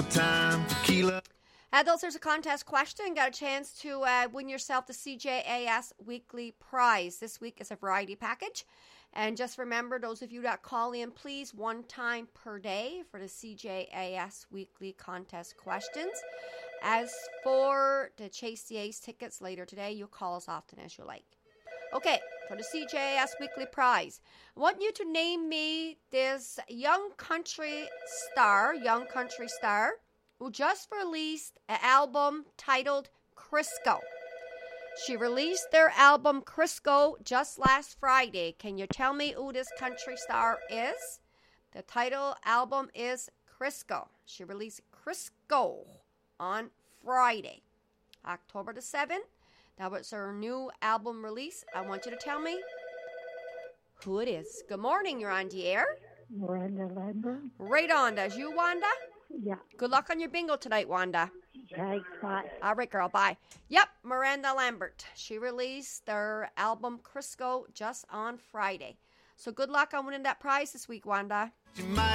no time, tequila. Adults, there's a contest question. Got a chance to win yourself the CJAS weekly prize. This week is a variety package. And just remember, those of you that call in, please, one time per day for the CJAS weekly contest questions. As for the Chase the Ace tickets later today, you call as often as you like. Okay, for the CJAS weekly prize, I want you to name me this young country star, who just released an album titled Crisco. She released their album Crisco just last Friday. Can you tell me who this country star is? The title album is Crisco. She released Crisco on Friday, October the 7th. That was her new album release. I want you to tell me who it is. Good morning. You're on the air. Miranda Lambert. Right on. That's you, Wanda? Yeah. Good luck on your bingo tonight, Wanda. Thanks, bye. All right, girl. Bye. Yep, Miranda Lambert. She released their album Crisco just on Friday. So good luck on winning that prize this week, Wanda.